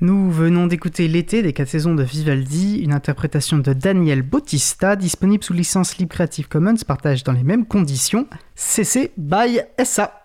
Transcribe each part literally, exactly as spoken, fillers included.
Nous venons d'écouter L'été des quatre saisons de Vivaldi, une interprétation de Daniel Bautista, disponible sous licence Libre Creative Commons, partage dans les mêmes conditions, C C by S A.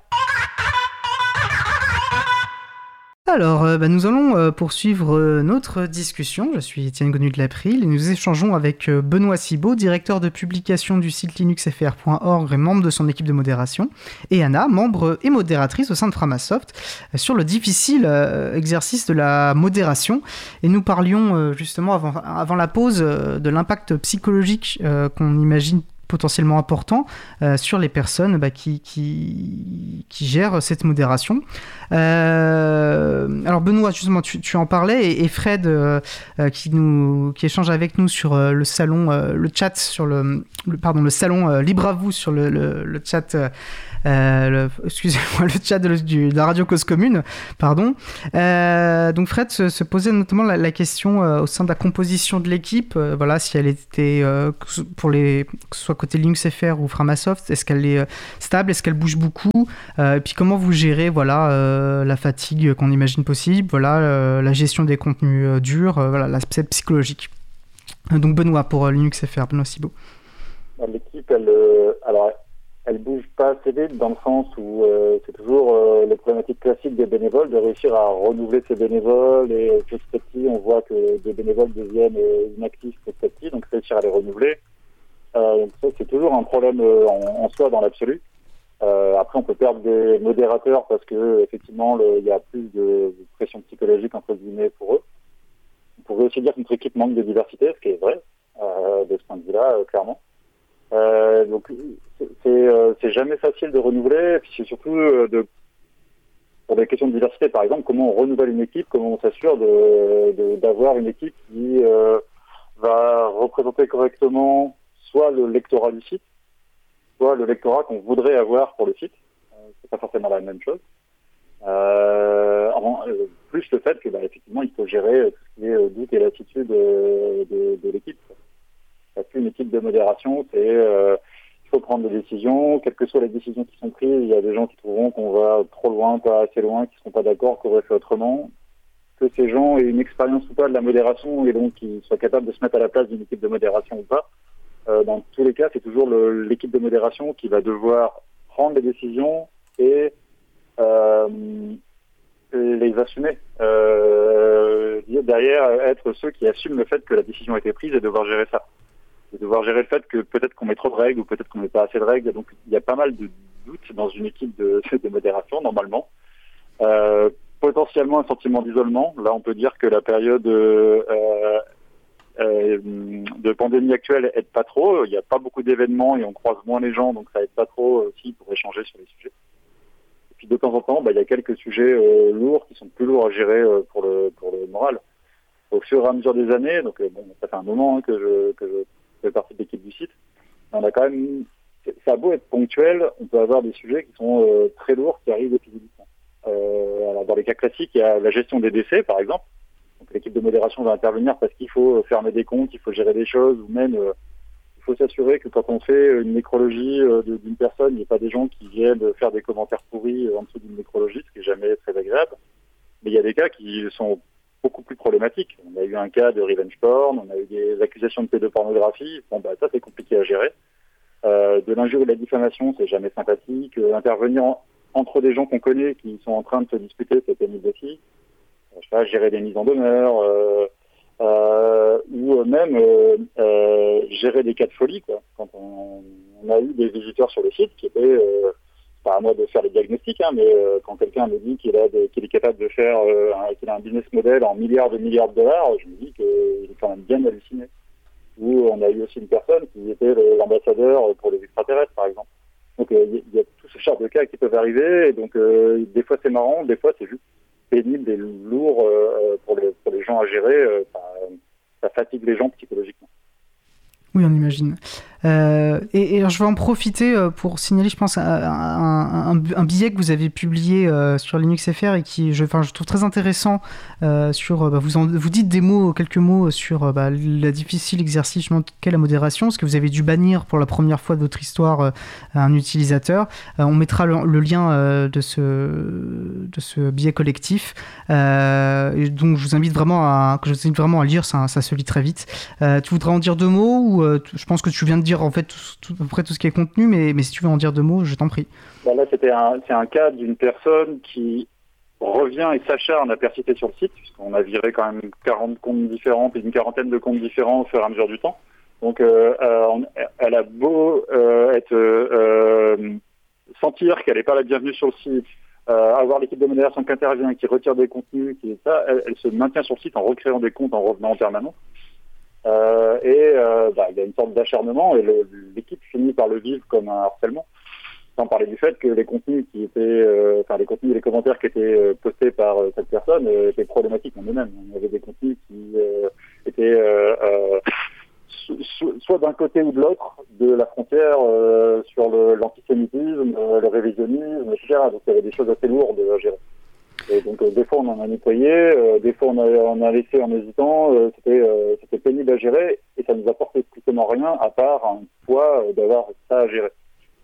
Alors, euh, bah, nous allons euh, poursuivre euh, notre discussion. Je suis Étienne Gonu de l'April et nous échangeons avec euh, Benoît Cibot, directeur de publication du site linux f r point org et membre de son équipe de modération, et Anna, membre et modératrice au sein de Framasoft, euh, sur le difficile euh, exercice de la modération. Et nous parlions euh, justement avant, avant la pause euh, de l'impact psychologique euh, qu'on imagine potentiellement important euh, sur les personnes bah, qui, qui, qui gèrent cette modération. Euh, alors Benoît, justement, tu, tu en parlais, et, et Fred, euh, euh, qui, nous, qui échange avec nous sur euh, le salon, euh, le chat, sur le, le, pardon, le salon euh, Libre à vous, sur le, le, le chat, euh, le, excusez-moi, le chat de, du, de la radio Cause Commune, pardon. Euh, donc Fred se, se posait notamment la, la question euh, au sein de la composition de l'équipe, euh, voilà, si elle était, euh, pour les, que ce soit côté Linux F R ou Framasoft, est-ce qu'elle est stable, est-ce qu'elle bouge beaucoup, euh, et puis comment vous gérez voilà, euh, la fatigue qu'on imagine possible, voilà, euh, la gestion des contenus euh, durs, euh, voilà, l'aspect psychologique. Euh, donc Benoît pour euh, Linux F R, Benoît Cibot. L'équipe, elle, euh, alors, elle bouge pas assez vite dans le sens où euh, c'est toujours euh, les problématiques classiques des bénévoles, de réussir à renouveler ces bénévoles, et euh, petit à petit on voit que des bénévoles deviennent euh, inactifs petit à petit, donc réussir à les renouveler. Euh, ça, c'est toujours un problème euh, en, en soi dans l'absolu. Euh, après, on peut perdre des modérateurs parce que effectivement, il y a plus de, de pression psychologique entre guillemets pour eux. On pourrait aussi dire que notre équipe manque de diversité, ce qui est vrai euh, de ce point de vue-là, euh, clairement. Euh, donc, c'est, c'est, euh, c'est jamais facile de renouveler. Et puis c'est surtout euh, de, pour des questions de diversité, par exemple, comment on renouvelle une équipe, comment on s'assure de, de, d'avoir une équipe qui euh, va représenter correctement soit le lectorat du site, soit le lectorat qu'on voudrait avoir pour le site. Euh, c'est pas forcément la même chose. Euh, en, euh, plus le fait que, bah, effectivement, il faut gérer tout ce qui est euh, doute et lassitude euh, de, de l'équipe. Parce qu'une équipe de modération, c'est euh, il faut prendre des décisions, quelles que soient les décisions qui sont prises. Il y a des gens qui trouveront qu'on va trop loin, pas assez loin, qui ne seront pas d'accord, qu'on aurait fait autrement. Que ces gens aient une expérience ou pas de la modération et donc qu'ils soient capables de se mettre à la place d'une équipe de modération ou pas. Euh, dans tous les cas, c'est toujours le, l'équipe de modération qui va devoir prendre les décisions et euh, les assumer. Euh, derrière, être ceux qui assument le fait que la décision a été prise et devoir gérer ça. Et devoir gérer le fait que peut-être qu'on met trop de règles ou peut-être qu'on met pas assez de règles. Donc, il y a pas mal de doutes dans une équipe de, de modération, normalement. Euh, potentiellement un sentiment d'isolement. Là, on peut dire que la période... Euh, Euh, de pandémie actuelle aide pas trop. Il n'y a pas beaucoup d'événements et on croise moins les gens, donc ça aide pas trop aussi pour échanger sur les sujets. Et puis de temps en temps, bah, il y a quelques sujets euh, lourds qui sont plus lourds à gérer euh, pour le pour le moral. Au fur et à mesure des années, donc euh, bon, ça fait un moment hein, que je que je fais partie de l'équipe du site. On a quand même, ça a beau être ponctuel, on peut avoir des sujets qui sont euh, très lourds qui arrivent épisodiquement. Euh, alors dans les cas classiques, il y a la gestion des décès, par exemple. Donc l'équipe de modération va intervenir parce qu'il faut fermer des comptes, il faut gérer des choses, ou même euh, il faut s'assurer que quand on fait une nécrologie euh, de, d'une personne, il n'y ait pas des gens qui viennent faire des commentaires pourris euh, en dessous d'une nécrologie, ce qui n'est jamais très agréable. Mais il y a des cas qui sont beaucoup plus problématiques. On a eu un cas de revenge porn, on a eu des accusations de pédopornographie. Bon, bah ça c'est compliqué à gérer. Euh, de l'injure et de la diffamation, c'est jamais sympathique. Euh, intervenir en, entre des gens qu'on connaît qui sont en train de se disputer, c'est pénible aussi. Je sais pas, gérer des mises en demeure, euh, euh, ou même euh, euh, gérer des cas de folie, quoi. Quand on, on a eu des visiteurs sur le site qui étaient, euh, pas à moi de faire les diagnostics, hein, mais euh, quand quelqu'un me dit qu'il, a de, qu'il est capable de faire, euh, un, qu'il a un business model en milliards de milliards de dollars, je me dis qu'il est quand même bien halluciné. Ou on a eu aussi une personne qui était le, l'ambassadeur pour les extraterrestres, par exemple. Donc il euh, y, y a tout ce genre de cas qui peuvent arriver, et donc euh, des fois c'est marrant, des fois c'est juste pénible et lourd euh, pour, les, pour les gens à gérer, euh, ça, ça fatigue les gens psychologiquement. Oui, on imagine. Euh, et, et alors je vais en profiter pour signaler, je pense, un, un, un, un billet que vous avez publié euh, sur Linux F R et qui, je, enfin, je trouve très intéressant. Euh, sur, bah, vous, en, vous dites des mots, quelques mots sur bah, le difficile exercice qu'est la modération, parce que vous avez dû bannir pour la première fois de votre histoire euh, un utilisateur. Euh, on mettra le, le lien euh, de, ce, de ce billet collectif. Euh, et donc je vous invite vraiment à, que je vous invite vraiment à lire, ça, ça se lit très vite. Euh, tu voudrais en dire deux mots ou euh, je pense que tu viens de dire en fait tout, tout, à peu près tout ce qui est contenu, mais, mais si tu veux en dire deux mots, je t'en prie. Bah là, c'était un, c'est un cas d'une personne qui revient et s'acharne à persister sur le site, puisqu'on a viré quand même quarante comptes différents, puis une quarantaine de comptes différents au fur et à mesure du temps. Donc, euh, euh, on, elle a beau euh, être euh, sentir qu'elle n'est pas la bienvenue sur le site, euh, avoir l'équipe de modération qui intervient, qui retire des contenus, qui ça, elle, elle se maintient sur le site en recréant des comptes, en revenant en permanence. Euh, et euh, bah, il y a une sorte d'acharnement et le, l'équipe finit par le vivre comme un harcèlement. Sans parler du fait que les contenus qui étaient, euh, enfin les contenus et les commentaires qui étaient euh, postés par euh, cette personne euh, étaient problématiques en eux-mêmes. Il y avait des contenus qui euh, étaient euh, euh, so, so, soit d'un côté ou de l'autre de la frontière euh, sur le, l'antisémitisme, euh, le révisionnisme, et cetera. Donc il y avait des choses assez lourdes à gérer. Et donc euh, des fois on en a nettoyé, euh, des fois on a, on a laissé en hésitant. Euh, c'était, euh, c'était pénible à gérer et ça nous apportait strictement rien à part un poids euh, d'avoir ça à gérer.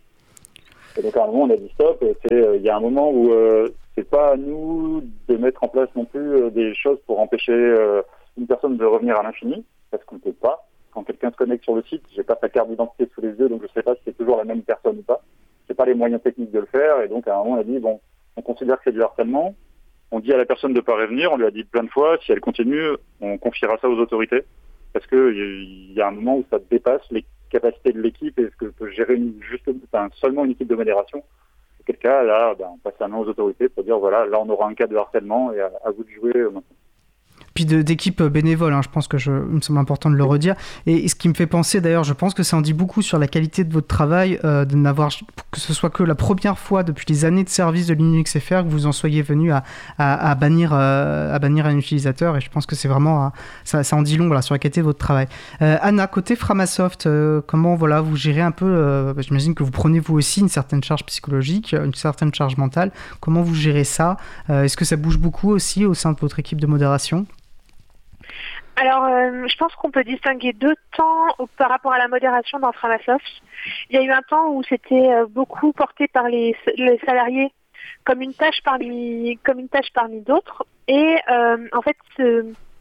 Et donc à un moment on a dit stop, c'est il euh, y a un moment où euh, c'est pas à nous de mettre en place non plus euh, des choses pour empêcher euh, une personne de revenir à l'infini, parce qu'on ne peut pas. Quand quelqu'un se connecte sur le site, j'ai pas sa carte d'identité sous les yeux, donc je sais pas si c'est toujours la même personne ou pas. J'ai pas les moyens techniques de le faire, et donc à un moment on a dit bon, on considère que c'est du harcèlement, on dit à la personne de pas revenir, on lui a dit plein de fois, si elle continue, on confiera ça aux autorités, parce que il y a un moment où ça dépasse les capacité de l'équipe et ce que peut gérer une, juste, enfin, seulement une équipe de modération. Auquel cas, là, ben, on passe la main aux autorités pour dire voilà, là on aura un cas de harcèlement et à, à vous de jouer euh, maintenant. Puis de, d'équipes bénévoles, hein, je pense que je, il me semble important de le redire. Et, et ce qui me fait penser, d'ailleurs, je pense que ça en dit beaucoup sur la qualité de votre travail, euh, de n'avoir, que ce soit que la première fois depuis les années de service de Linux F R que vous en soyez venu à, à, à, bannir, euh, à bannir un utilisateur. Et je pense que c'est vraiment, euh, ça, ça en dit long voilà, sur la qualité de votre travail. Euh, Anna, côté Framasoft, euh, comment voilà, vous gérez un peu, euh, j'imagine que vous prenez vous aussi une certaine charge psychologique, une certaine charge mentale. Comment vous gérez ça? euh, Est-ce que ça bouge beaucoup aussi au sein de votre équipe de modération? Alors, euh, je pense qu'on peut distinguer deux temps par rapport à la modération dans Framasoft. Il y a eu un temps où c'était euh, beaucoup porté par les, les salariés comme une tâche parmi, comme une tâche parmi d'autres. Et euh, en fait, euh,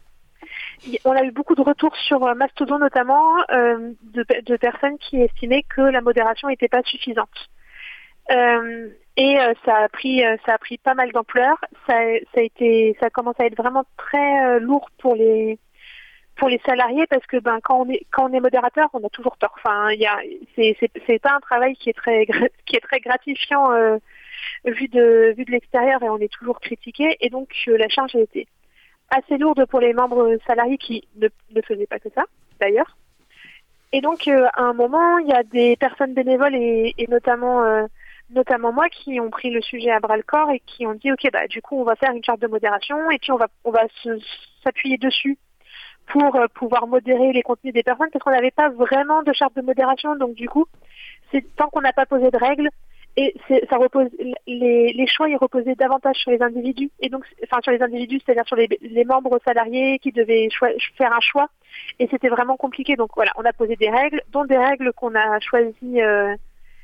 on a eu beaucoup de retours sur Mastodon notamment euh, de, de personnes qui estimaient que la modération n'était pas suffisante. Euh, et euh, ça a pris, euh, ça a pris pas mal d'ampleur. Ça, ça a été, ça commence à être vraiment très euh, lourd pour les pour les salariés parce que ben quand on est quand on est modérateur, on a toujours tort. Enfin, il y a c'est c'est c'est pas un travail qui est très qui est très gratifiant euh, vu de vu de l'extérieur et on est toujours critiqué et donc euh, la charge a été assez lourde pour les membres salariés qui ne ne faisaient pas que ça d'ailleurs. Et donc euh, à un moment, il y a des personnes bénévoles et, et notamment euh, notamment moi qui ont pris le sujet à bras le corps et qui ont dit ok bah du coup on va faire une charte de modération et puis on va on va se, s'appuyer dessus pour euh, pouvoir modérer les contenus des personnes parce qu'on n'avait pas vraiment de charte de modération. Donc du coup, c'est tant qu'on n'a pas posé de règles et c'est, ça repose les, les choix ils reposaient davantage sur les individus et donc enfin sur les individus, c'est-à-dire sur les, les membres salariés qui devaient choi- faire un choix et c'était vraiment compliqué. Donc voilà, on a posé des règles, dont des règles qu'on a choisies euh,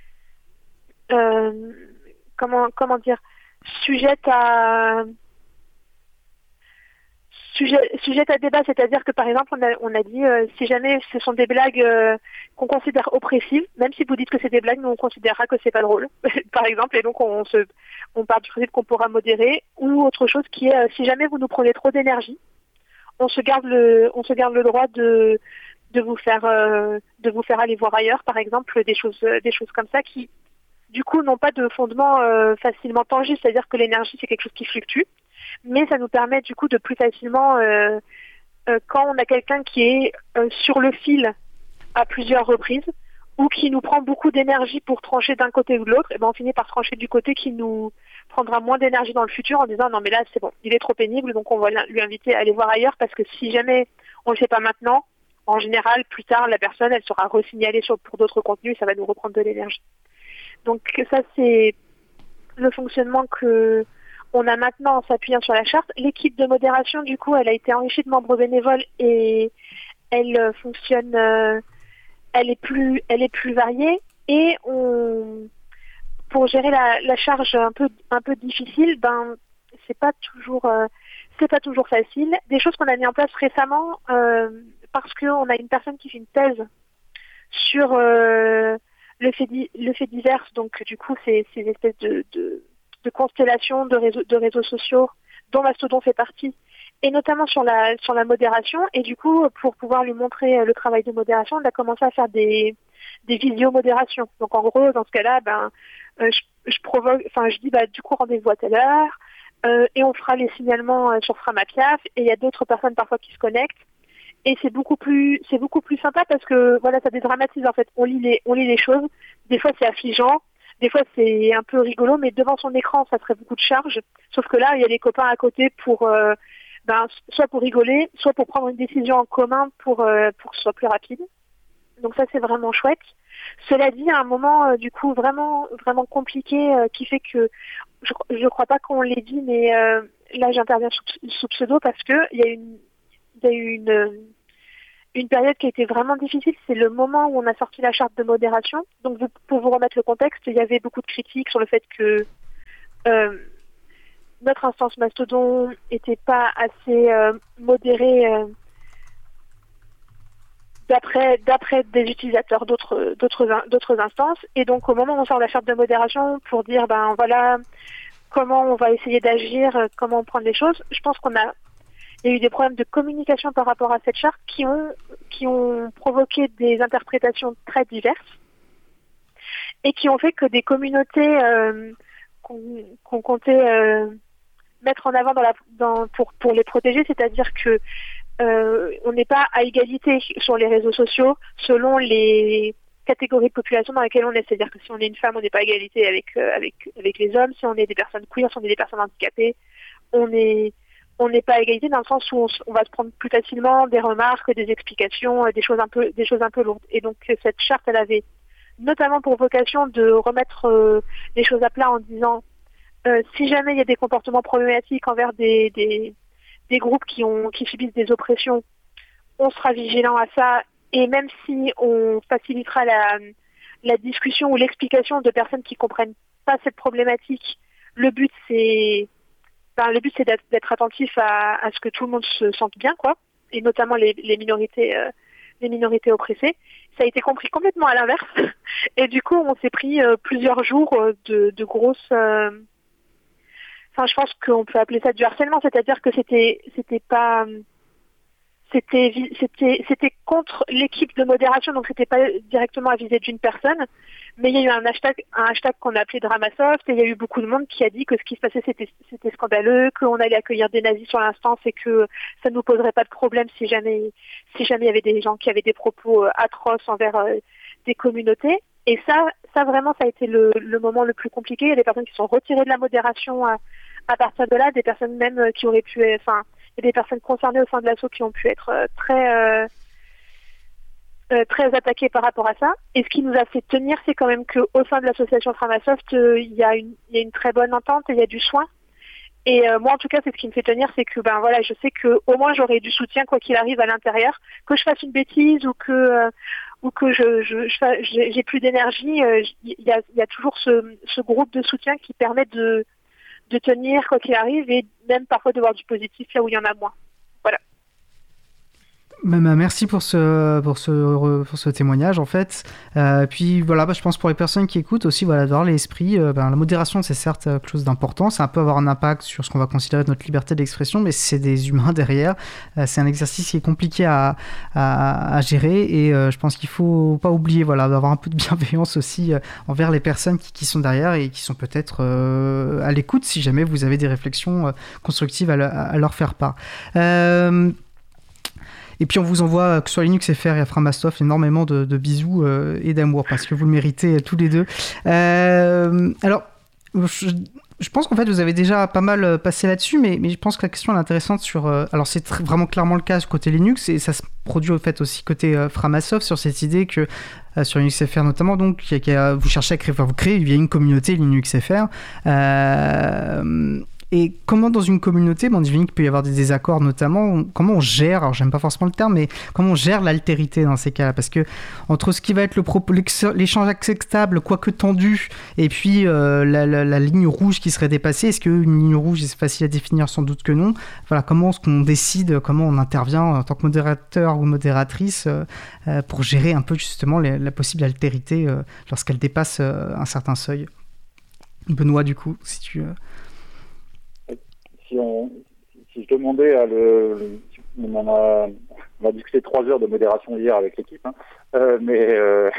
euh, comment comment dire sujettes à Sujet, sujet à débat, c'est-à-dire que par exemple on a, on a dit euh, si jamais ce sont des blagues euh, qu'on considère oppressives, même si vous dites que c'est des blagues, nous on considérera que c'est pas drôle, par exemple, et donc on se, on part du principe qu'on pourra modérer, ou autre chose qui est euh, si jamais vous nous prenez trop d'énergie, on se garde le, on se garde le droit de, de vous faire, euh, de vous faire aller voir ailleurs, par exemple, des choses, des choses comme ça qui, du coup, n'ont pas de fondement euh, facilement tangible, c'est-à-dire que l'énergie c'est quelque chose qui fluctue. Mais ça nous permet du coup de plus facilement, euh, euh, quand on a quelqu'un qui est euh, sur le fil à plusieurs reprises ou qui nous prend beaucoup d'énergie pour trancher d'un côté ou de l'autre, et ben on finit par trancher du côté qui nous prendra moins d'énergie dans le futur en disant non mais là c'est bon, il est trop pénible donc on va lui inviter à aller voir ailleurs parce que si jamais on le fait pas maintenant, en général, plus tard, la personne, elle sera re-signalée sur, pour d'autres contenus, ça va nous reprendre de l'énergie. Donc ça, c'est le fonctionnement que on a maintenant en s'appuyant sur la charte. L'équipe de modération, du coup, elle a été enrichie de membres bénévoles et elle euh, fonctionne, euh, elle est plus, elle est plus variée. Et on, pour gérer la, la charge un peu, un peu difficile, ben c'est pas toujours, euh, c'est pas toujours facile. Des choses qu'on a mis en place récemment, euh, parce qu'on a une personne qui fait une thèse sur euh, le fait, di- le fait divers. Donc du coup, c'est ces espèces de, de de constellations de réseaux, de réseaux sociaux dont Mastodon fait partie, et notamment sur la, sur la modération. Et du coup, pour pouvoir lui montrer le travail de modération, on a commencé à faire des, des visio-modérations. Donc en gros, dans ce cas-là, ben, euh, je, je provoque, enfin, je dis, bah, du coup, rendez-vous à telle heure, euh, et on fera les signalements euh, sur Framapiaf, et il y a d'autres personnes parfois qui se connectent. Et c'est beaucoup plus, c'est beaucoup plus sympa parce que, voilà, ça dédramatise, en fait. On lit les, on lit les choses. Des fois, c'est affligeant. Des fois, c'est un peu rigolo, mais devant son écran, ça ferait beaucoup de charge. Sauf que là, il y a les copains à côté pour, euh, ben, soit pour rigoler, soit pour prendre une décision en commun pour, euh, pour que ce soit plus rapide. Donc ça, c'est vraiment chouette. Cela dit, à un moment, euh, du coup, vraiment, vraiment compliqué, euh, qui fait que, je, je crois pas qu'on l'ait dit, mais euh, là, j'interviens sous, sous pseudo parce que il y a une, il y a eu une, une période qui a été vraiment difficile, c'est le moment où on a sorti la charte de modération. Donc, vous, pour vous remettre le contexte, il y avait beaucoup de critiques sur le fait que euh, notre instance Mastodon n'était pas assez euh, modérée euh, d'après, d'après des utilisateurs d'autres, d'autres, d'autres instances. Et donc, au moment où on sort la charte de modération pour dire, ben voilà, comment on va essayer d'agir, comment prendre les choses, je pense qu'on a Il y a eu des problèmes de communication par rapport à cette charte qui ont, qui ont provoqué des interprétations très diverses et qui ont fait que des communautés euh, qu'on, qu'on comptait euh, mettre en avant dans la, dans, pour, pour les protéger, c'est-à-dire que euh, on n'est pas à égalité sur les réseaux sociaux selon les catégories de population dans lesquelles on est. C'est-à-dire que si on est une femme, on n'est pas à égalité avec, euh, avec, avec les hommes. Si on est des personnes queer, si on est des personnes handicapées, on est... on n'est pas à égalité dans le sens où on, on va se prendre plus facilement des remarques, des explications, des choses un peu, des choses un peu lourdes. Et donc cette charte, elle avait notamment pour vocation de remettre euh, les choses à plat en disant euh, si jamais il y a des comportements problématiques envers des, des, des groupes qui ont, qui subissent des oppressions, on sera vigilant à ça. Et même si on facilitera la, la discussion ou l'explication de personnes qui comprennent pas cette problématique, le but c'est Ben, le but, c'est d'être, d'être attentif à, à ce que tout le monde se sente bien, quoi, et notamment les, les minorités, euh, les minorités oppressées. Ça a été compris complètement à l'inverse, et du coup, on s'est pris euh, plusieurs jours de, de grosses. Euh... Enfin, je pense qu'on peut appeler ça du harcèlement, c'est-à-dire que c'était, c'était pas, c'était, c'était, c'était contre l'équipe de modération, donc c'était pas directement à viser d'une personne. Mais il y a eu un hashtag, un hashtag qu'on a appelé Dramasoft, et il y a eu beaucoup de monde qui a dit que ce qui se passait c'était, c'était scandaleux, qu'on allait accueillir des nazis sur l'instance et que ça ne nous poserait pas de problème si jamais, si jamais il y avait des gens qui avaient des propos atroces envers euh, des communautés. Et ça, ça vraiment, ça a été le, le moment le plus compliqué. Il y a des personnes qui sont retirées de la modération à, à partir de là, des personnes même qui auraient pu, enfin, il y a des personnes concernées au sein de l'asso qui ont pu être euh, très euh, Euh, très attaqué par rapport à ça. Et ce qui nous a fait tenir, c'est quand même qu'au sein de l'association Framasoft, euh, il y a une, il y a une très bonne entente et il y a du soin. Et euh, moi, en tout cas, c'est ce qui me fait tenir, c'est que ben voilà, je sais que au moins j'aurai du soutien quoi qu'il arrive à l'intérieur, que je fasse une bêtise ou que euh, ou que je, je, je j'ai, j'ai plus d'énergie. Euh, il y a, il y a toujours ce, ce groupe de soutien qui permet de de tenir quoi qu'il arrive et même parfois de voir du positif là où il y en a moins. Voilà. Merci pour ce, pour ce, pour ce témoignage en fait. Euh, puis voilà, bah, je pense pour les personnes qui écoutent aussi, voilà, d'avoir l'esprit. Euh, ben, la modération, c'est certes quelque chose d'important, ça peut avoir un impact sur ce qu'on va considérer de notre liberté d'expression, mais c'est des humains derrière. Euh, c'est un exercice qui est compliqué à, à, à gérer et euh, je pense qu'il faut pas oublier, voilà, d'avoir un peu de bienveillance aussi euh, envers les personnes qui, qui sont derrière et qui sont peut-être euh, à l'écoute si jamais vous avez des réflexions euh, constructives à, le, à leur faire part. Euh, Et puis on vous envoie, que ce soit Linux F R et à Framasoft, énormément de, de bisous euh, et d'amour, parce que vous le méritez tous les deux. Euh, alors, je, je pense qu'en fait, vous avez déjà pas mal passé là-dessus, mais, mais je pense que la question est intéressante sur... Euh, alors, c'est tr- vraiment clairement le cas côté Linux, et ça se produit au fait aussi côté euh, Framasoft, sur cette idée que, euh, sur Linux F R notamment, donc, y a, y a, vous cherchez à créer, enfin, vous créez via une communauté Linux F R. Euh, Et comment dans une communauté, bon, on dit qu'il peut y avoir des désaccords notamment, comment on gère, alors j'aime pas forcément le terme, mais comment on gère l'altérité dans ces cas-là? Parce que entre ce qui va être le propos, l'échange acceptable, quoique tendu, et puis euh, la, la, la ligne rouge qui serait dépassée, est-ce qu'une ligne rouge, c'est facile à définir? Sans doute que non. Voilà, comment est-ce qu'on décide, comment on intervient en tant que modérateur ou modératrice euh, euh, pour gérer un peu justement les, la possible altérité euh, lorsqu'elle dépasse euh, un certain seuil? Benoît, du coup, si tu... Euh... Si, on, si je demandais à le, on en a, on a discuté trois heures de modération hier avec l'équipe, hein, euh, mais euh,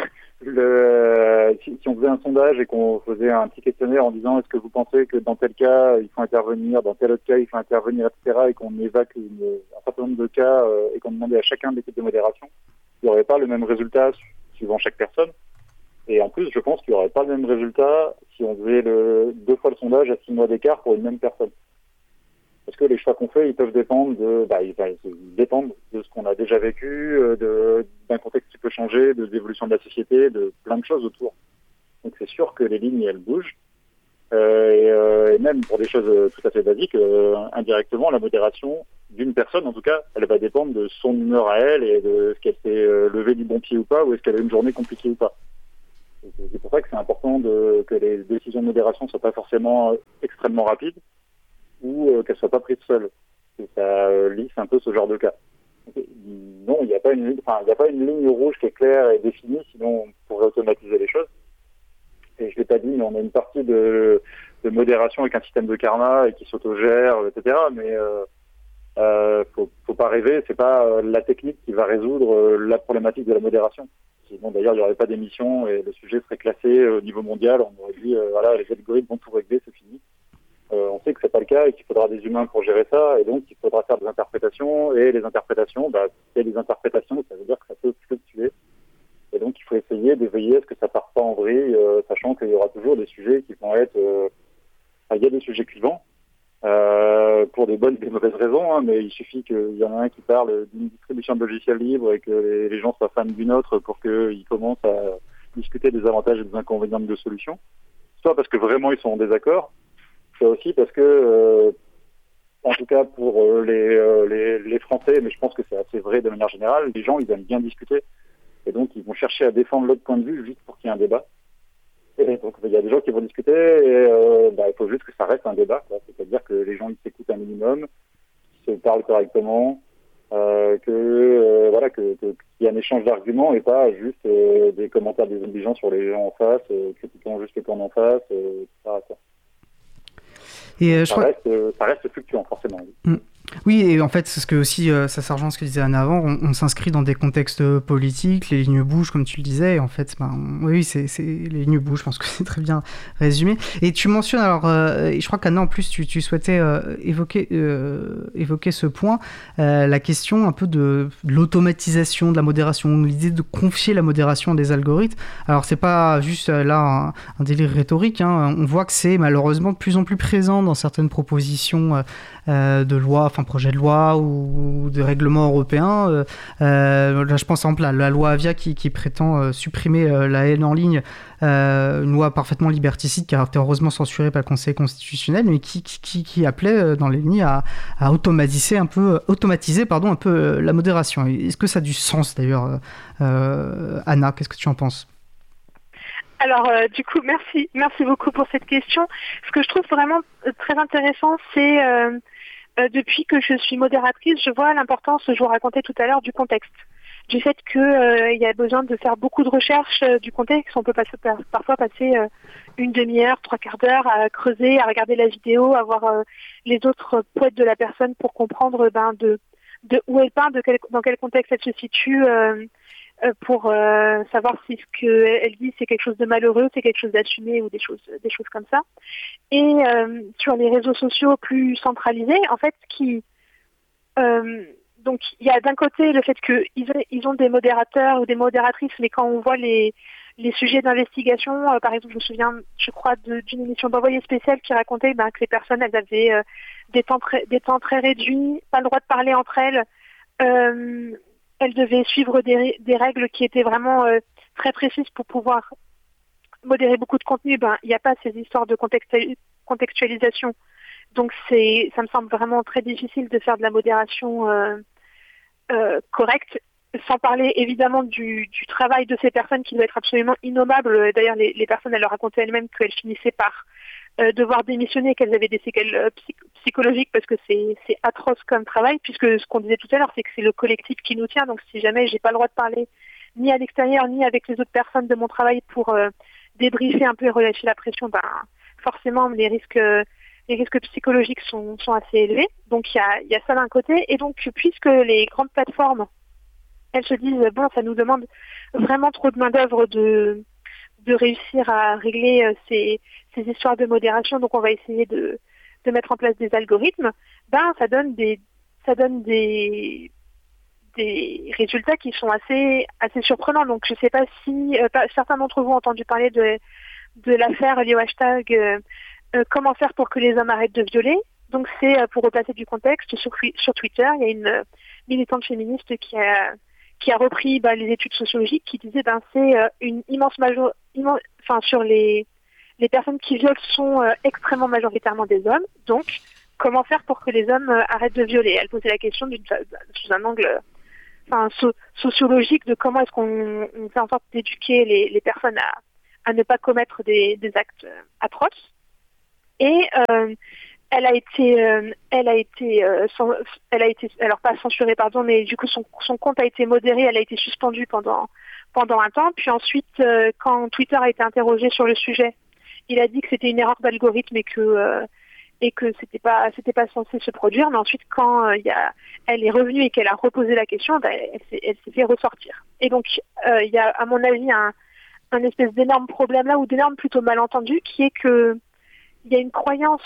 le, si, si on faisait un sondage et qu'on faisait un petit questionnaire en disant est-ce que vous pensez que dans tel cas il faut intervenir, dans tel autre cas il faut intervenir, et cetera, et qu'on évacue une, un certain nombre de cas euh, et qu'on demandait à chacun de l'équipe de modération, il n'y aurait pas le même résultat suivant chaque personne. Et en plus, je pense qu'il n'y aurait pas le même résultat si on faisait le, deux fois le sondage à six mois d'écart pour une même personne. Parce que les choix qu'on fait, ils peuvent dépendre de, bah, ils, ils dépendent de ce qu'on a déjà vécu, de, d'un contexte qui peut changer, de l'évolution de la société, de plein de choses autour. Donc c'est sûr que les lignes, elles bougent. Euh, et, euh, et même pour des choses tout à fait basiques, euh, indirectement, la modération d'une personne, en tout cas, elle va dépendre de son humeur à elle et de ce qu'elle s'est euh, levée du bon pied ou pas, ou est-ce qu'elle a une journée compliquée ou pas. Et c'est pour ça que c'est important de, que les décisions de modération ne soient pas forcément extrêmement rapides, ou euh, qu'elle soit pas prise seule. Et ça euh, lisse un peu ce genre de cas. Donc, non, il n'y a pas une, enfin, il n'y a pas une ligne rouge qui est claire et définie, sinon on pourrait automatiser les choses. Et je l'ai pas dit, mais on a une partie de, de modération avec un système de karma et qui s'autogère, et cetera. Mais euh, euh, faut, faut pas rêver, c'est pas euh, la technique qui va résoudre euh, la problématique de la modération. Sinon, d'ailleurs, il n'y aurait pas d'émission et le sujet serait classé au niveau mondial. On aurait dit, euh, voilà, les algorithmes vont tout régler, c'est fini. Euh, on sait que c'est pas le cas et qu'il faudra des humains pour gérer ça, et donc il faudra faire des interprétations, et les interprétations, bah, c'est des interprétations, ça veut dire que ça peut fluctuer, et donc il faut essayer de veiller à ce que ça parte pas en vrille, euh, sachant qu'il y aura toujours des sujets qui vont être, euh, enfin, il y a des sujets clivants, euh, pour des bonnes et des mauvaises raisons, hein, mais il suffit qu'il y en a un qui parle d'une distribution de logiciels libres et que les, les gens soient fans d'une autre pour qu'ils commencent à discuter des avantages et des inconvénients de deux solutions, soit parce que vraiment ils sont en désaccord, aussi parce que, euh, en tout cas pour euh, les, euh, les, les Français, mais je pense que c'est assez vrai de manière générale, les gens, ils aiment bien discuter. Et donc, ils vont chercher à défendre l'autre point de vue juste pour qu'il y ait un débat. Et donc, il y a des gens qui vont discuter et euh, bah, il faut juste que ça reste un débat, quoi. C'est-à-dire que les gens, ils s'écoutent un minimum, qu'ils se parlent correctement, euh, que, euh, voilà, que, que, qu'il y ait un échange d'arguments et pas juste euh, des commentaires désobligeants sur les gens en face, euh, critiquant juste le camp en face, euh, et cetera, quoi. Et euh, ça, je reste, crois... ça reste fluctuant, forcément. Mmh. Oui, et en fait, c'est ce que aussi, euh, ça s'argent ce que disait Anna avant, on, on s'inscrit dans des contextes politiques, les lignes bougent, comme tu le disais, et en fait, ben, on, oui, c'est, c'est, les lignes bougent, je pense que c'est très bien résumé. Et tu mentionnes, alors, euh, et je crois qu'Anna, en plus, tu, tu souhaitais euh, évoquer, euh, évoquer ce point, euh, la question un peu de l'automatisation, de la modération, l'idée de confier la modération à des algorithmes. Alors, c'est pas juste euh, là un, un délire rhétorique, hein, on voit que c'est malheureusement de plus en plus présent dans certaines propositions euh, euh, de loi, enfin projet de loi ou, ou de règlement européen. Euh, euh, là, je pense par exemple à la loi Avia qui, qui prétend euh, supprimer euh, la haine en ligne, euh, une loi parfaitement liberticide qui a été heureusement censurée par le Conseil constitutionnel, mais qui, qui, qui appelait euh, dans les lignes à, à automatiser un peu, automatiser pardon un peu euh, la modération. Est-ce que ça a du sens d'ailleurs, euh, Anna? Qu'est-ce que tu en penses? Alors, euh, du coup, merci, merci beaucoup pour cette question. Ce que je trouve vraiment très intéressant, c'est euh, euh, depuis que je suis modératrice, je vois l'importance, je vous racontais tout à l'heure, du contexte. Du fait qu'il euh, y a besoin de faire beaucoup de recherches euh, du contexte. On peut passer, parfois passer euh, une demi-heure, trois quarts d'heure à creuser, à regarder la vidéo, à voir euh, les autres poètes de la personne pour comprendre ben, de, de où elle parle, de quel, dans quel contexte elle se situe, euh, pour euh, savoir si ce qu'elle dit c'est quelque chose de malheureux, c'est quelque chose d'assumé ou des choses des choses comme ça. Et euh, sur les réseaux sociaux plus centralisés, en fait, qui euh, donc il y a d'un côté le fait qu'ils ils ont des modérateurs ou des modératrices, mais quand on voit les les sujets d'investigation. Euh, par exemple, je me souviens, je crois, de, d'une émission d'envoyé spécial qui racontait ben, que les personnes, elles avaient euh, des, temps très, des temps très réduits, pas le droit de parler entre elles. Euh, elles devaient suivre des, des règles qui étaient vraiment euh, très précises pour pouvoir modérer beaucoup de contenu. Ben, il n'y a pas ces histoires de contextu- contextualisation. Donc, c'est, ça me semble vraiment très difficile de faire de la modération euh, euh, correcte, sans parler évidemment du, du travail de ces personnes qui doit être absolument innommable. D'ailleurs, les, les personnes, elles leur racontaient elles-mêmes qu'elles finissaient par euh, devoir démissionner, qu'elles avaient des séquelles euh, psy- psychologiques parce que c'est, c'est atroce comme travail, puisque ce qu'on disait tout à l'heure, c'est que c'est le collectif qui nous tient. Donc, si jamais j'ai pas le droit de parler ni à l'extérieur, ni avec les autres personnes de mon travail pour euh, débriefer un peu et relâcher la pression, ben, forcément, les risques... Euh, les risques psychologiques sont, sont assez élevés. Donc, il y a, y a ça d'un côté. Et donc, puisque les grandes plateformes, elles se disent, bon, ça nous demande vraiment trop de main-d'œuvre de, de réussir à régler euh, ces, ces histoires de modération, donc on va essayer de, de mettre en place des algorithmes, ben, ça donne des, ça donne des, des résultats qui sont assez, assez surprenants. Donc, je ne sais pas si euh, pas, certains d'entre vous ont entendu parler de, de l'affaire liée au hashtag euh, Euh, comment faire pour que les hommes arrêtent de violer. Donc c'est, euh, pour replacer du contexte, sur, sur Twitter, il y a une euh, militante féministe qui a, qui a repris bah, les études sociologiques qui disaient ben, c'est euh, une immense majorité, enfin sur les, les personnes qui violent sont euh, extrêmement majoritairement des hommes. Donc comment faire pour que les hommes euh, arrêtent de violer. Elle posait la question d'une, sous un angle enfin, so, sociologique de comment est-ce qu'on on fait en sorte d'éduquer les, les personnes à, à ne pas commettre des, des actes euh, atroces. Et euh, elle a été, euh, elle a été, euh, sans, elle a été, alors pas censurée, pardon, mais du coup son, son compte a été modéré, elle a été suspendue pendant pendant un temps. Puis ensuite, euh, quand Twitter a été interrogé sur le sujet, il a dit que c'était une erreur d'algorithme et que euh, et que c'était pas c'était pas censé se produire. Mais ensuite, quand euh, il y a, elle est revenue et qu'elle a reposé la question, ben, elle s'est, elle s'est fait ressortir. Et donc, euh, il y a, à mon avis, un, un espèce d'énorme problème là, ou d'énorme plutôt malentendu, qui est que il y a une croyance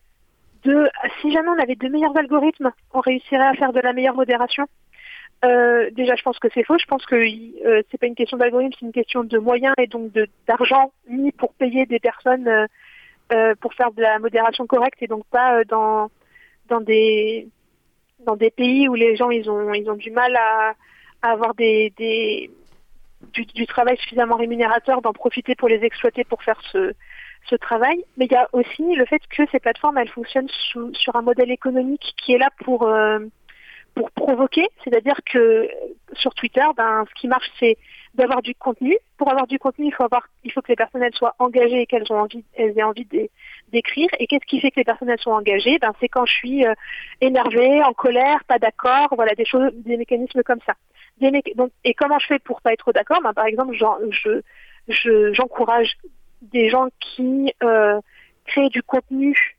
de si jamais on avait de meilleurs algorithmes, on réussirait à faire de la meilleure modération. Euh, déjà, je pense que c'est faux. Je pense que euh, c'est pas une question d'algorithme, c'est une question de moyens et donc de, d'argent mis pour payer des personnes euh, euh, pour faire de la modération correcte et donc pas euh, dans dans des dans des pays où les gens ils ont ils ont du mal à, à avoir des, des du, du travail suffisamment rémunérateur, d'en profiter pour les exploiter pour faire ce ce travail, mais il y a aussi le fait que ces plateformes, elles fonctionnent sous, sur un modèle économique qui est là pour euh, pour provoquer, c'est-à-dire que sur Twitter, ben ce qui marche, c'est d'avoir du contenu. Pour avoir du contenu, il faut avoir, il faut que les personnes elles soient engagées et qu'elles ont envie, elles aient envie de, d'écrire. Et qu'est-ce qui fait que les personnes elles sont engagées? Ben c'est quand je suis euh, énervée, en colère, pas d'accord, voilà des choses, des mécanismes comme ça. Des mé- donc, et comment je fais pour pas être d'accord? Ben par exemple, genre, je, je, j'encourage des gens qui euh, créent du contenu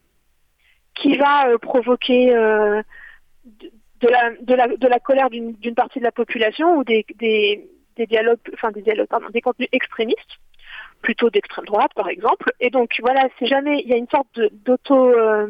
qui va euh, provoquer euh, de, de, la, de, la, de la colère d'une, d'une partie de la population ou des, des, des dialogues, enfin des dialogues, pardon, des contenus extrémistes, plutôt d'extrême droite par exemple. Et donc voilà, si jamais il y a une sorte de, d'auto, euh,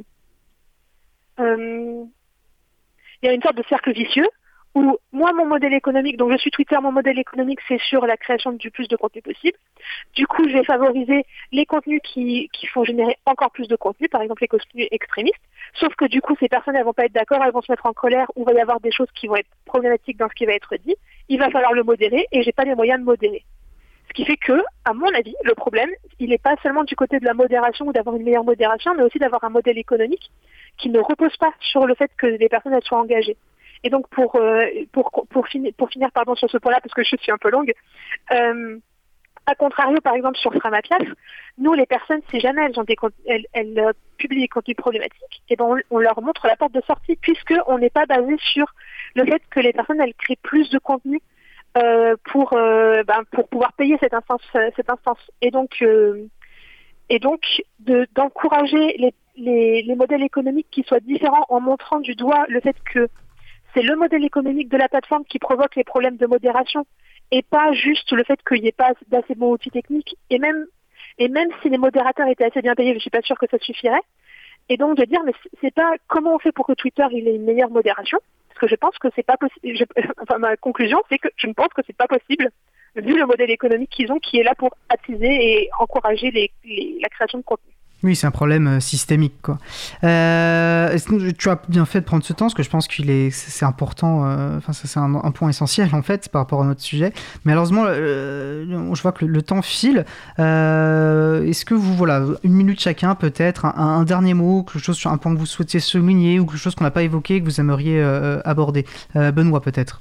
euh, il y a une sorte de cercle vicieux. Où moi, mon modèle économique, donc je suis Twitter, mon modèle économique, c'est sur la création du plus de contenu possible. Du coup, je vais favoriser les contenus qui, qui font générer encore plus de contenu, par exemple les contenus extrémistes. Sauf que du coup, ces personnes, elles vont pas être d'accord, elles vont se mettre en colère, ou il va y avoir des choses qui vont être problématiques dans ce qui va être dit. Il va falloir le modérer, et j'ai pas les moyens de modérer. Ce qui fait que, à mon avis, le problème, il n'est pas seulement du côté de la modération ou d'avoir une meilleure modération, mais aussi d'avoir un modèle économique qui ne repose pas sur le fait que les personnes, elles soient engagées. Et donc pour euh, pour pour finir pour finir pardon sur ce point-là parce que je suis un peu longue. Euh, à contrario, par exemple sur Framapiaf, nous les personnes, si jamais elles ont des elles, elles euh, publient des contenus problématiques, et ben on, on leur montre la porte de sortie puisque on n'est pas basé sur le fait que les personnes elles créent plus de contenu euh, pour euh, ben, pour pouvoir payer cette instance cette instance. Et donc euh, et donc de, d'encourager les, les les modèles économiques qui soient différents en montrant du doigt le fait que c'est le modèle économique de la plateforme qui provoque les problèmes de modération et pas juste le fait qu'il n'y ait pas d'assez bons outils techniques. Et même, et même si les modérateurs étaient assez bien payés, je ne suis pas sûre que ça suffirait. Et donc de dire, mais c'est pas comment on fait pour que Twitter il ait une meilleure modération, parce que je pense que c'est pas possible. Enfin, ma conclusion, c'est que je ne pense que c'est pas possible vu le modèle économique qu'ils ont, qui est là pour attiser et encourager les, les, la création de contenu. Oui, c'est un problème systémique, quoi. Euh, tu as bien fait de prendre ce temps, parce que je pense qu'il est, c'est important. Enfin, euh, c'est un, un point essentiel en fait par rapport à notre sujet. Mais malheureusement, euh, je vois que le, le temps file. Euh, est-ce que vous, voilà, une minute chacun, peut-être, un, un dernier mot, quelque chose sur un point que vous souhaitiez souligner ou quelque chose qu'on n'a pas évoqué que vous aimeriez euh, aborder. Euh, Benoît, peut-être.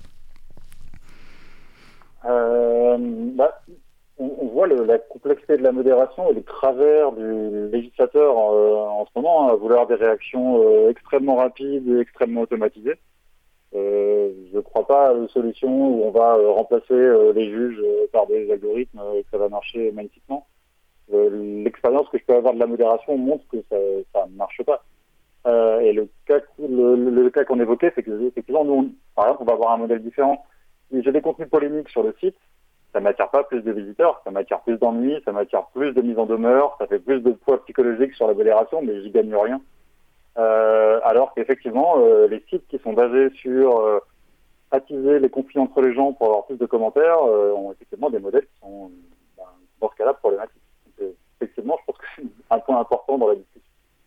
Euh, bah... On voit le, la complexité de la modération et les travers du législateur euh, en ce moment, hein, à vouloir des réactions euh, extrêmement rapides et extrêmement automatisées. Euh, je ne crois pas à une solution où on va euh, remplacer euh, les juges euh, par des algorithmes et que ça va marcher magnifiquement. Euh, l'expérience que je peux avoir de la modération montre que ça ne marche pas. Euh, et le cas, le, le cas qu'on évoquait, c'est que effectivement, nous, on, par exemple, on va avoir un modèle différent. Si j'ai des contenus polémiques sur le site, ça m'attire pas plus de visiteurs, ça m'attire plus d'ennuis, ça m'attire plus de mise en demeure, ça fait plus de poids psychologique sur la modération, mais j'y gagne rien. Euh, alors qu'effectivement, euh, les sites qui sont basés sur euh, attiser les conflits entre les gens pour avoir plus de commentaires euh, ont effectivement des modèles qui sont, ben, dans ce cas-là, problématiques. Donc, effectivement, je pense que c'est un point important dans la discussion.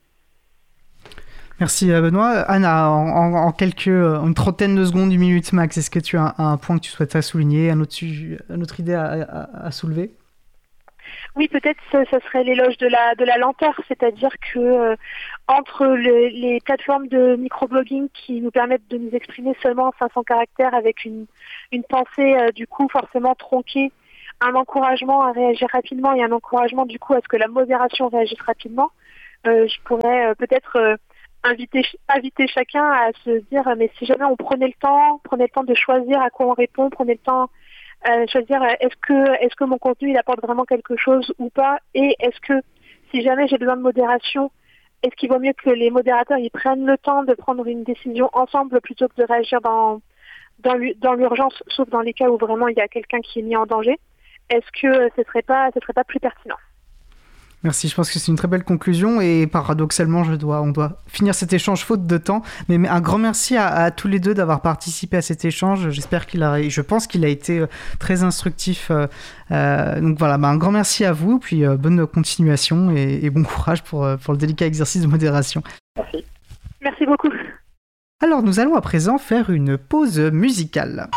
Merci Benoît. Anna, en, en, en quelques, une trentaine de secondes, une minute max, est-ce que tu as un, un point que tu souhaites souligner, un autre, sujet, une autre idée à, à, à soulever ? Oui, peut-être ce, ce serait l'éloge de la, de la lenteur, c'est-à-dire que euh, entre le, les plateformes de microblogging qui nous permettent de nous exprimer seulement en cinq cents caractères avec une, une pensée euh, du coup forcément tronquée, un encouragement à réagir rapidement et un encouragement du coup à ce que la modération réagisse rapidement, euh, je pourrais euh, peut-être... Euh, Inviter, inviter chacun à se dire mais si jamais on prenait le temps, prenait le temps de choisir à quoi on répond, prenait le temps de euh, choisir est-ce que est-ce que mon contenu il apporte vraiment quelque chose ou pas, et est-ce que si jamais j'ai besoin de modération, est-ce qu'il vaut mieux que les modérateurs ils prennent le temps de prendre une décision ensemble plutôt que de réagir dans dans l'urgence, sauf dans les cas où vraiment il y a quelqu'un qui est mis en danger. Est-ce que ce serait pas ce serait pas plus pertinent? Merci, je pense que c'est une très belle conclusion et paradoxalement, je dois, on doit finir cet échange faute de temps. Mais, mais un grand merci à, à tous les deux d'avoir participé à cet échange. J'espère qu'il a, je pense qu'il a été très instructif. Euh, donc voilà, bah un grand merci à vous, puis euh, bonne continuation et, et bon courage pour, pour le délicat exercice de modération. Merci. Merci beaucoup. Alors nous allons à présent faire une pause musicale.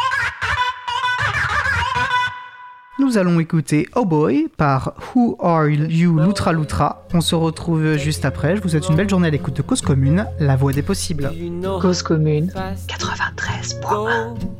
Nous allons écouter Oh Boy par Who Are You Loutra Loutra. On se retrouve juste après. Je vous souhaite une belle journée à l'écoute de Cause Commune, la voix des possibles. Cause Commune, quatre-vingt-treize point un.